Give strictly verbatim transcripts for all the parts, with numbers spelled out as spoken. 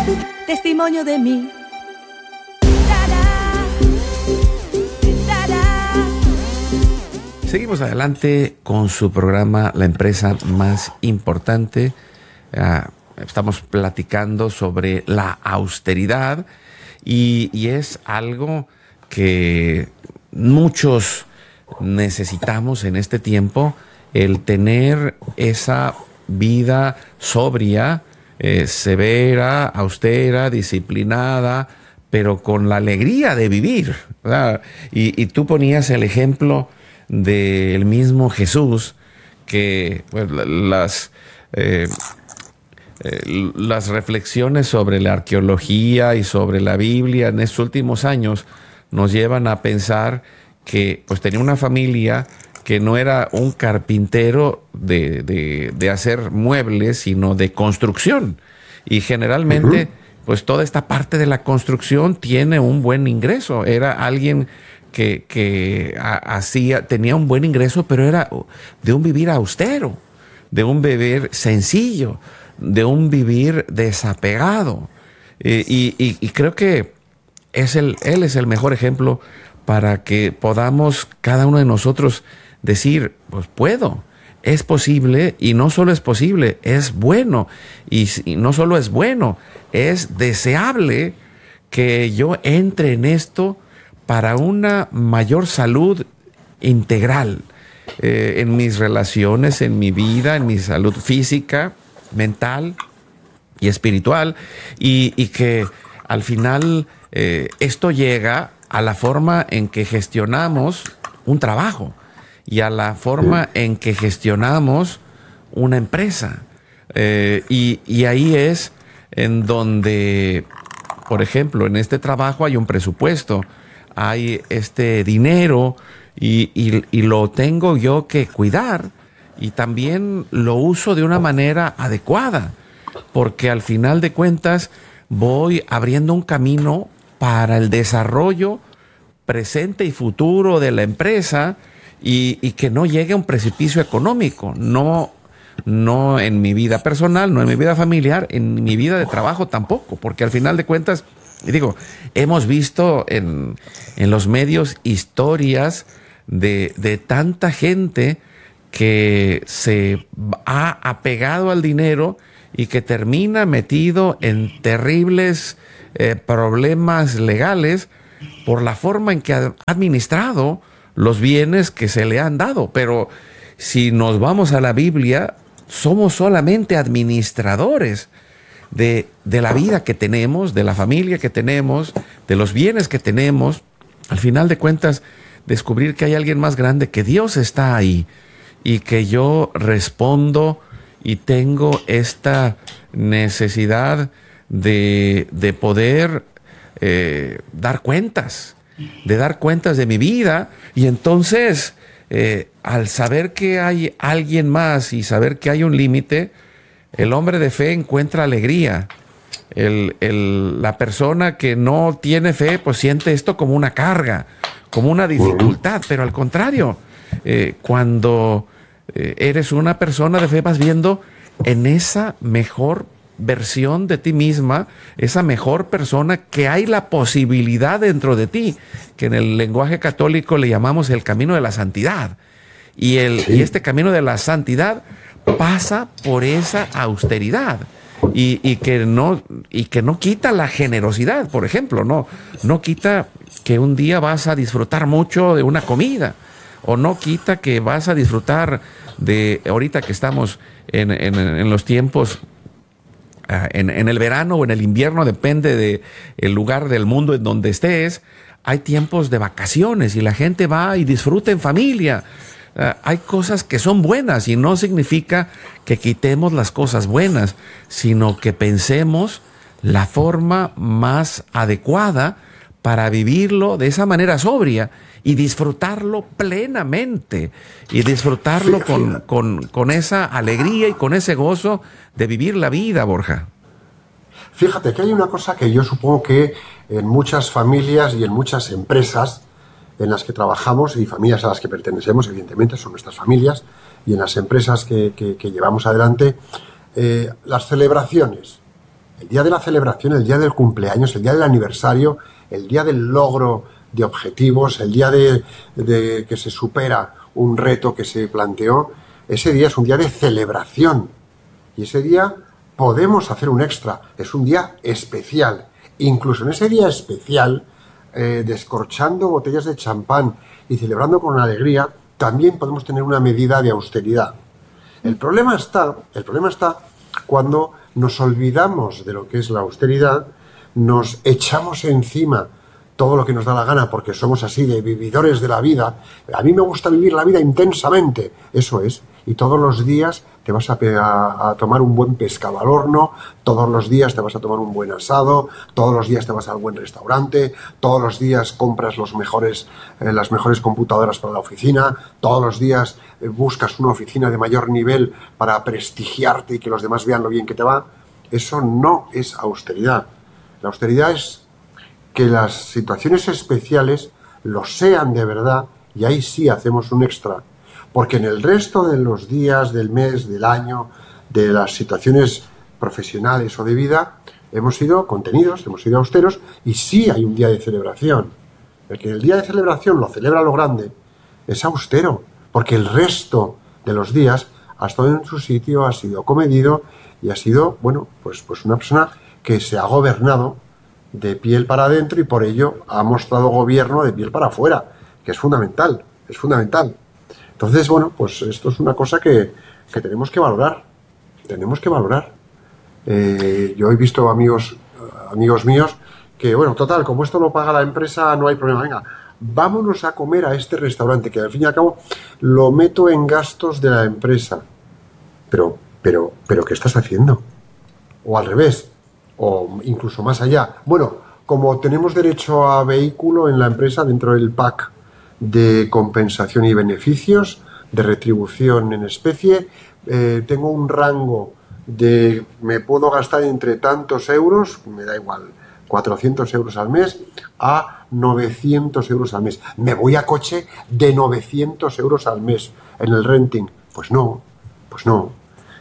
testimonio de mí. Seguimos adelante con su programa La Empresa Más Importante. Uh, estamos platicando sobre la austeridad y, y es algo que muchos necesitamos en este tiempo, el tener esa vida sobria, eh, severa, austera, disciplinada, pero con la alegría de vivir, ¿verdad? Y, y tú ponías el ejemplo del mismo Jesús, que pues, las, eh, eh, las reflexiones sobre la arqueología y sobre la Biblia en estos últimos años nos llevan a pensar que pues, tenía una familia que no era un carpintero de, de, de hacer muebles, sino de construcción. Y generalmente, uh-huh. pues toda esta parte de la construcción tiene un buen ingreso. Era alguien que, que hacía, tenía un buen ingreso, pero era de un vivir austero, de un vivir sencillo, de un vivir desapegado. Eh, y, y, y creo que es el, él es el mejor ejemplo para que podamos cada uno de nosotros decir, pues puedo, es posible, y no solo es posible, es bueno, y, y no solo es bueno, es deseable que yo entre en esto para una mayor salud integral eh, en mis relaciones, en mi vida, en mi salud física, mental y espiritual, y, y que al final eh, esto llega a la forma en que gestionamos un trabajo y a la forma en que gestionamos una empresa. Eh, y, y ahí es en donde, por ejemplo, en este trabajo hay un presupuesto, hay este dinero y, y, y lo tengo yo que cuidar y también lo uso de una manera adecuada, porque al final de cuentas voy abriendo un camino para el desarrollo presente y futuro de la empresa y, y que no llegue a un precipicio económico, no, no en mi vida personal, no en mi vida familiar, en mi vida de trabajo tampoco, porque al final de cuentas, y digo, hemos visto en, en los medios historias de, de tanta gente que se ha apegado al dinero y que termina metido en terribles eh, problemas legales por la forma en que ha administrado los bienes que se le han dado. Pero si nos vamos a la Biblia, somos solamente administradores de, de la vida que tenemos, de la familia que tenemos, de los bienes que tenemos. Al final de cuentas, descubrir que hay alguien más grande, que Dios está ahí y que yo respondo y tengo esta necesidad de, de poder eh, dar cuentas, de dar cuentas de mi vida. Y entonces, eh, al saber que hay alguien más y saber que hay un límite, el hombre de fe encuentra alegría. El, el, la persona que no tiene fe, pues siente esto como una carga, como una dificultad. Pero al contrario, eh, cuando eh, eres una persona de fe, vas viendo en esa mejor versión de ti misma, esa mejor persona que hay la posibilidad dentro de ti, que en el lenguaje católico le llamamos el camino de la santidad. Y, el, sí. y este camino de la santidad pasa por esa austeridad y, y, que no, y que no quita la generosidad, por ejemplo, no, no quita que un día vas a disfrutar mucho de una comida, o no quita que vas a disfrutar de, ahorita que estamos en, en, en los tiempos, en, en el verano o en el invierno, depende del lugar del mundo en donde estés, hay tiempos de vacaciones y la gente va y disfruta en familia. Uh, hay cosas que son buenas y no significa que quitemos las cosas buenas, sino que pensemos la forma más adecuada para vivirlo de esa manera sobria y disfrutarlo plenamente y disfrutarlo con, con, con esa alegría y con ese gozo de vivir la vida, Borja. Fíjate que hay una cosa que yo supongo que en muchas familias y en muchas empresas en las que trabajamos y familias a las que pertenecemos, evidentemente son nuestras familias, y en las empresas que, que, que llevamos adelante, eh, las celebraciones El día de la celebración, el día del cumpleaños, el día del aniversario, el día del logro de objetivos, el día de, de que se supera un reto que se planteó, ese día es un día de celebración. Y ese día podemos hacer un extra. Es un día especial. Incluso en ese día especial, eh, descorchando botellas de champán y celebrando con alegría, también podemos tener una medida de austeridad. El problema está, el problema está cuando nos olvidamos de lo que es la austeridad, nos echamos encima todo lo que nos da la gana porque somos así de vividores de la vida. A mí me gusta vivir la vida intensamente, eso es. Y todos los días te vas a, a, a tomar un buen pescado al horno, todos los días te vas a tomar un buen asado, todos los días te vas al buen restaurante, todos los días compras los mejores, eh, las mejores computadoras para la oficina, todos los días eh, buscas una oficina de mayor nivel para prestigiarte y que los demás vean lo bien que te va. Eso no es austeridad. La austeridad es que las situaciones especiales lo sean de verdad y ahí sí hacemos un extra. Porque en el resto de los días, del mes, del año, de las situaciones profesionales o de vida, hemos sido contenidos, hemos sido austeros y sí hay un día de celebración. El que el día de celebración lo celebra a lo grande es austero, porque el resto de los días ha estado en su sitio, ha sido comedido y ha sido, bueno, pues, pues una persona que se ha gobernado de piel para adentro y por ello ha mostrado gobierno de piel para afuera, que es fundamental, es fundamental. Entonces, bueno, pues esto es una cosa que, que tenemos que valorar, tenemos que valorar. Eh, yo he visto amigos, amigos míos que, bueno, total, como esto lo paga la empresa, no hay problema, venga, vámonos a comer a este restaurante, que al fin y al cabo lo meto en gastos de la empresa. Pero, pero, pero, ¿qué estás haciendo? O al revés, o incluso más allá. Bueno, como tenemos derecho a vehículo en la empresa dentro del pack de compensación y beneficios, de retribución en especie, eh, tengo un rango de, me puedo gastar entre tantos euros, me da igual, cuatrocientos euros al mes, a novecientos euros al mes. Me voy a coche de novecientos euros al mes en el renting. Pues no, pues no.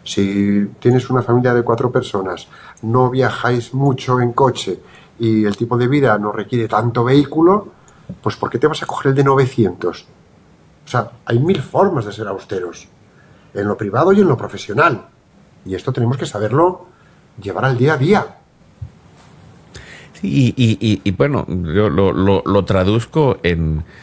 Si tienes una familia de cuatro personas, no viajáis mucho en coche y el tipo de vida no requiere tanto vehículo, pues ¿por qué te vas a coger el de novecientos? O sea, hay mil formas de ser austeros, en lo privado y en lo profesional. Y esto tenemos que saberlo llevar al día a día. Sí, y, y, y, y bueno, yo lo, lo, lo traduzco en